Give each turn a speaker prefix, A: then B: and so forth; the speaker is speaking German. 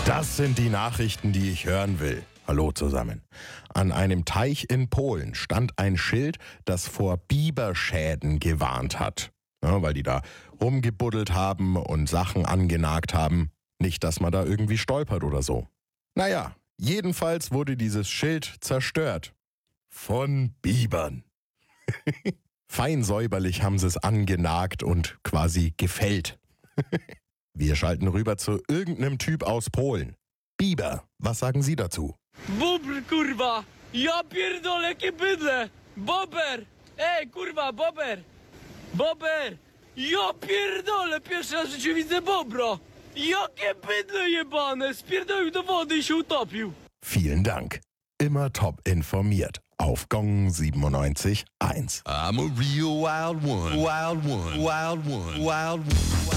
A: Das sind die Nachrichten, die ich hören will. Hallo zusammen. An einem Teich in Polen stand ein Schild, das vor Biberschäden gewarnt hat. Ja, weil die da rumgebuddelt haben und Sachen angenagt haben. Nicht, dass man da irgendwie stolpert oder so. Naja, jedenfalls wurde dieses Schild zerstört. Von Bibern. Fein säuberlich haben sie es angenagt und quasi gefällt. Wir schalten rüber zu irgendeinem Typ aus Polen. Biber, was sagen Sie dazu?
B: Bobr, kurwa! Ja pierdolę, jakie bydle! Bober! Ej, kurwa, bober! Bober! Ja pierdolę, pierwszy raz w życiu widzę bobra! Jakie bydle jebane! Spierdolił do wody i się utopił!
A: Vielen Dank. Immer top informiert. Auf Gong 97.1.
C: I'm a real wild one. Wild one. Wild one. Wild one.